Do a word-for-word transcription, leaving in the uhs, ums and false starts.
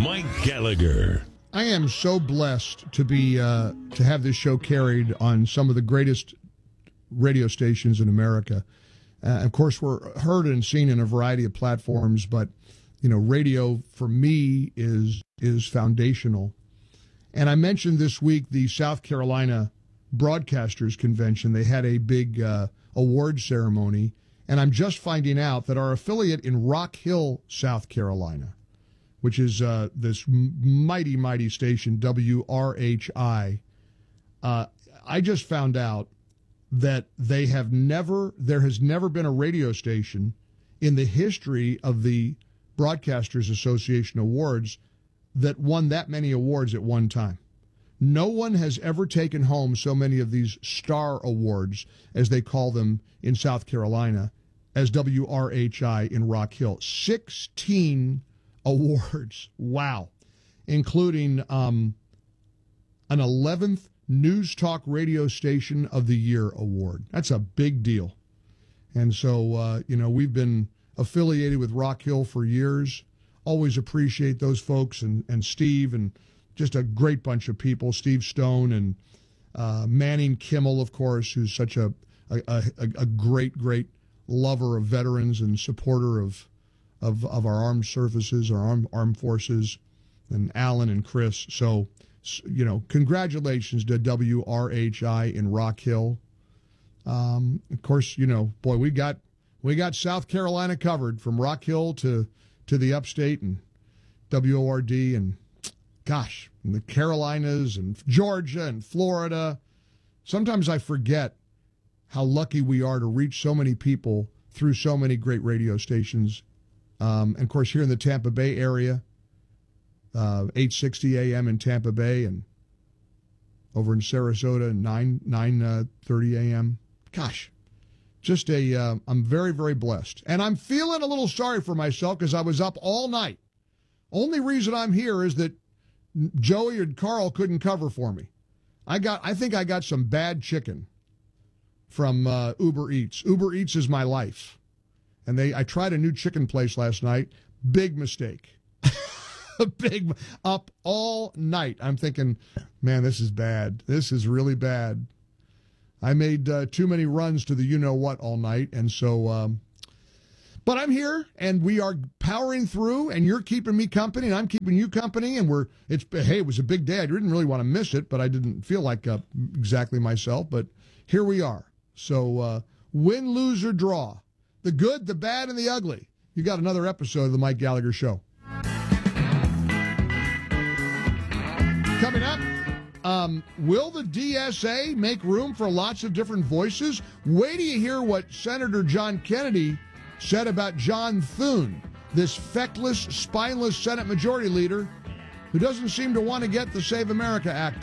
Mike Gallagher. I am so blessed to be uh, to have this show carried on some of the greatest radio stations in America. Uh, of course, we're heard and seen in a variety of platforms, but you know, radio for me is is foundational. And I mentioned this week the South Carolina Broadcasters Convention. They had a big uh, award ceremony, and I'm just finding out that our affiliate in Rock Hill, South Carolina, which is uh, this mighty, mighty station, W R H I, uh, I just found out that they have never, there has never been a radio station in the history of the Broadcasters Association Awards that won that many awards at one time. No one has ever taken home so many of these star awards, as they call them in South Carolina, as W R H I in Rock Hill. sixteen awards. Wow. Including um, an eleventh News Talk Radio Station of the Year award. That's a big deal. And so, uh, you know, we've been affiliated with Rock Hill for years. Always appreciate those folks and, and Steve and just a great bunch of people. Steve Stone and uh, Manning Kimmel, of course, who's such a, a, a, a great, great lover of veterans and supporter of Of, of our armed services, our armed, armed forces, and Alan and Chris. So, you know, congratulations to W R H I in Rock Hill. Um, of course, you know, boy, we got we got South Carolina covered from Rock Hill to to the upstate and W O R D and, gosh, and the Carolinas and Georgia and Florida. Sometimes I forget how lucky we are to reach so many people through so many great radio stations. Um, and, of course, here in the Tampa Bay area, uh, eight sixty A M in Tampa Bay, and over in Sarasota, nine thirty A M Gosh, just a, uh, I'm very, very blessed. And I'm feeling a little sorry for myself because I was up all night. Only reason I'm here is that Joey and Carl couldn't cover for me. I got, I think I got some bad chicken from uh, Uber Eats. Uber Eats is my life. And they, I tried a new chicken place last night. Big mistake. Big, up all night. I'm thinking, man, this is bad. This is really bad. I made uh, too many runs to the you-know-what all night. And so, um, but I'm here, and we are powering through, and you're keeping me company, and I'm keeping you company. And we're, it's, hey, it was a big day. I didn't really want to miss it, but I didn't feel like uh, exactly myself. But here we are. So uh, win, lose, or draw. The good, the bad, and the ugly. You got another episode of the Mike Gallagher Show. Coming up, um, will the D S A make room for lots of different voices? Wait till you hear what Senator John Kennedy said about John Thune, this feckless, spineless Senate Majority Leader who doesn't seem to want to get the Save America Act